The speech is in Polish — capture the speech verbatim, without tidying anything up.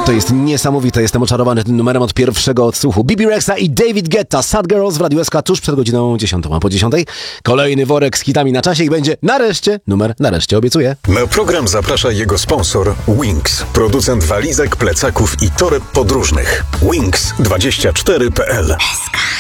To jest niesamowite, jestem oczarowany tym numerem od pierwszego odsłuchu. Bibi Rexa i David Guetta, Sad Girls w Radiu S K tuż przed godziną dziesiątą, a po dziesiątej kolejny worek z hitami na czasie i będzie nareszcie numer, nareszcie obiecuję. Na program zaprasza jego sponsor Wings, producent walizek, plecaków i toreb podróżnych. Wings dwadzieścia cztery kropka p l.